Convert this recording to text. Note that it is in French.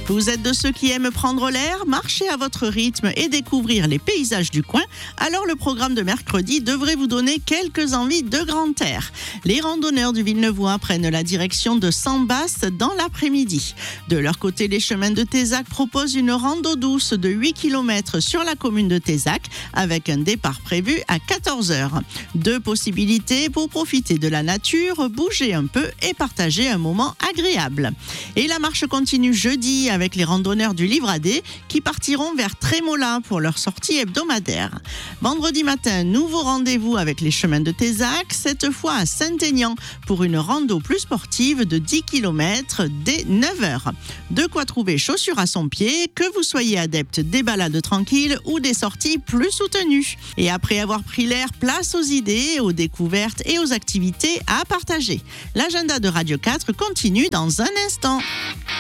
Vous êtes de ceux qui aiment prendre l'air, marcher à votre rythme et découvrir les paysages du coin? Alors le programme de mercredi devrait vous donner quelques envies de grand air. Les randonneurs du Villeneuvois prennent la direction de Sambas dans l'après-midi. De leur côté, les chemins de Tézac proposent une rando douce de 8 km sur la commune de Tézac avec un départ prévu à 14h. Deux possibilités pour profiter de la nature, bouger un peu et partager un moment agréable. Et la marche continue jeudi avec les randonneurs du Livradet qui partiront vers Trémola pour leur sortie hebdomadaire. Vendredi matin, nouveau rendez-vous avec les chemins de Tézac, cette fois à Saint-Aignan pour une rando plus sportive de 10 km dès 9h. De quoi trouver chaussures à son pied, que vous soyez adepte des balades tranquilles ou des sorties plus soutenues. Et après avoir pris l'air, place aux idées, aux découvertes et aux activités à partager. L'agenda de Radio 4 continue dans un instant.